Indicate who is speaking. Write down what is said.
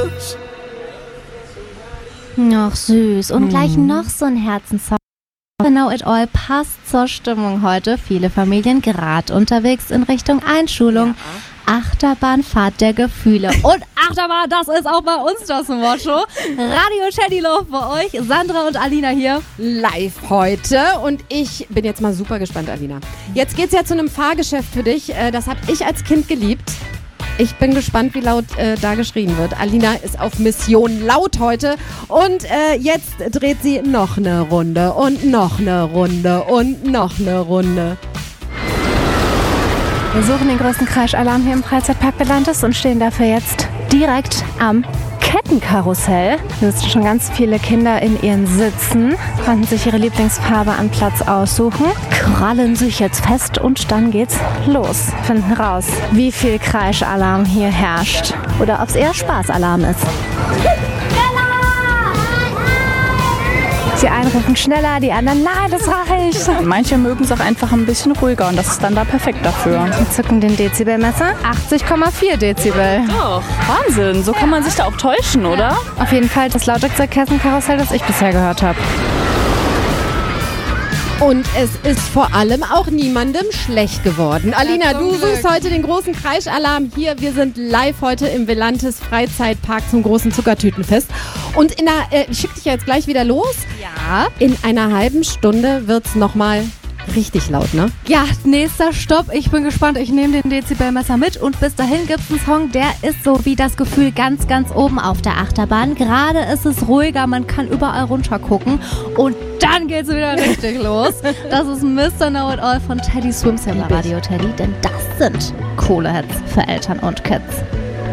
Speaker 1: Noch süß. Und gleich noch so ein Herzenssong. Know It All passt zur Stimmung heute. Viele Familien gerade unterwegs in Richtung Einschulung. Achterbahnfahrt der Gefühle. Und Achterbahn, das ist auch bei uns das Motto. Radio Teddy Love bei euch. Sandra und Alina hier.
Speaker 2: Live heute. Und ich bin jetzt mal super gespannt, Alina. Jetzt geht's ja zu einem Fahrgeschäft für dich. Das habe ich als Kind geliebt. Ich bin gespannt, wie laut da geschrien wird. Alina ist auf Mission laut heute. Und jetzt dreht sie noch eine Runde und noch eine Runde und noch eine Runde.
Speaker 1: Wir suchen den größten Crashalarm hier im Freizeitpark Belantes und stehen dafür jetzt direkt am Kettenkarussell. Hier sitzen schon ganz viele Kinder in ihren Sitzen, konnten sich ihre Lieblingsfarbe an Platz aussuchen, krallen sich jetzt fest und dann geht's los. Finden raus, wie viel Kreischalarm hier herrscht oder ob es eher Spaßalarm ist. Die einen rufen schneller, die anderen, nein, das reicht.
Speaker 3: Manche mögen es auch einfach ein bisschen ruhiger und das ist dann da perfekt dafür.
Speaker 1: Wir zücken den Dezibelmesser. 80,4 Dezibel.
Speaker 3: Doch, Wahnsinn. So kann man sich da auch täuschen, oder?
Speaker 1: Auf jeden Fall das lauteste Kettenkarussell, das ich bisher gehört habe.
Speaker 2: Und es ist vor allem auch niemandem schlecht geworden. Alina, du suchst heute den großen Kreischalarm hier. Wir sind live heute im Velantes Freizeitpark zum großen Zuckertütenfest. Und ich schicke dich jetzt gleich wieder los.
Speaker 1: Ja.
Speaker 2: In einer halben Stunde wird's nochmal richtig laut, ne?
Speaker 1: Ja, nächster Stopp. Ich bin gespannt. Ich nehme den Dezibelmesser mit und bis dahin gibt's einen Song, der ist so wie das Gefühl ganz, ganz oben auf der Achterbahn. Gerade ist es ruhiger, man kann überall runter gucken und dann geht's wieder richtig los. Das ist Mr. Know It All von Teddy Swims hier bei Radio Teddy, denn das sind coole Hits für Eltern und Kids.